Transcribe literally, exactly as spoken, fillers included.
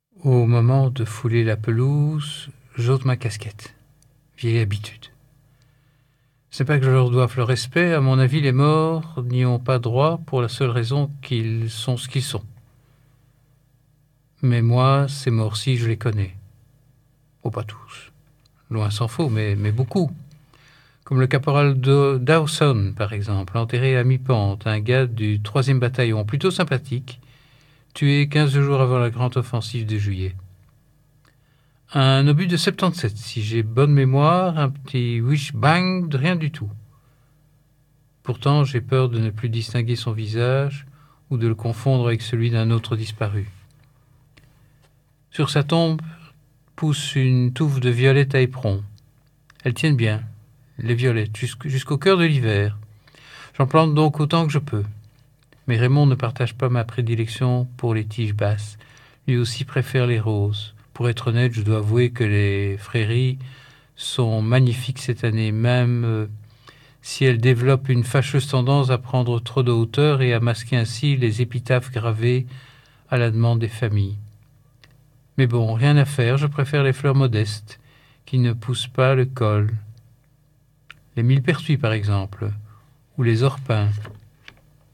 Au moment de fouler la pelouse, j'ôte ma casquette. Vieille habitude. C'est pas que je leur doive le respect, à mon avis, les morts n'y ont pas droit pour la seule raison qu'ils sont ce qu'ils sont. Mais moi, ces morts-ci, je les connais. Oh, pas tous. Loin s'en faut, mais, mais beaucoup. Comme le caporal de Dawson, par exemple, enterré à mi-pente, un gars du troisième bataillon, plutôt sympathique, tué quinze jours avant la grande offensive de juillet. Un obus de soixante-dix-sept, si j'ai bonne mémoire, un petit wish-bang de rien du tout. Pourtant, j'ai peur de ne plus distinguer son visage ou de le confondre avec celui d'un autre disparu. Sur sa tombe pousse une touffe de violettes à éperon. Elles tiennent bien, les violettes, jusqu'au cœur de l'hiver. J'en plante donc autant que je peux. Mais Raymond ne partage pas ma prédilection pour les tiges basses. Lui aussi préfère les roses. Pour être honnête, je dois avouer que les frairies sont magnifiques cette année, même euh, si elles développent une fâcheuse tendance à prendre trop de hauteur et à masquer ainsi les épitaphes gravées à la demande des familles. Mais bon, rien à faire, je préfère les fleurs modestes, qui ne poussent pas le col. Les millepertuis, par exemple, ou les orpins.